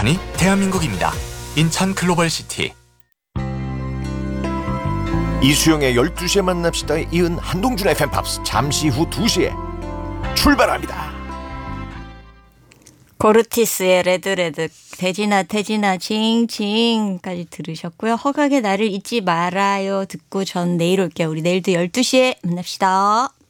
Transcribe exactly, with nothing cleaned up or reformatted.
부탄이 대한민국입니다. 인천 글로벌시티. 이수영의 열두 시에 만납시다에 이은 한동준의 팬팝스 잠시 후 두 시에 출발합니다. 고르티스의 레드레드, 태진아 태진아 징징까지 들으셨고요. 허각의 나를 잊지 말아요 듣고 전 내일 올게요. 우리 내일도 열두 시에 만납시다.